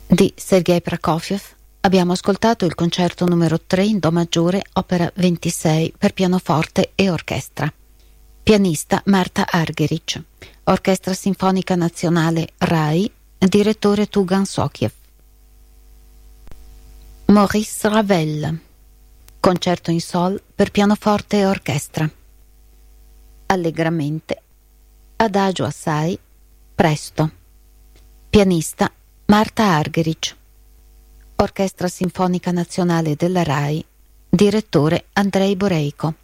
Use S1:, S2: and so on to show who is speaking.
S1: di Sergei Prokofiev abbiamo ascoltato il concerto numero 3 in Do maggiore, opera 26 per pianoforte e orchestra. Pianista Marta Argerich, Orchestra Sinfonica Nazionale RAI, direttore Tugan Sokiev. Maurice Ravel, concerto in sol per pianoforte e orchestra. Allegramente, adagio assai, presto. Pianista Marta Argerich, Orchestra Sinfonica Nazionale della RAI, direttore Andrei Boreiko.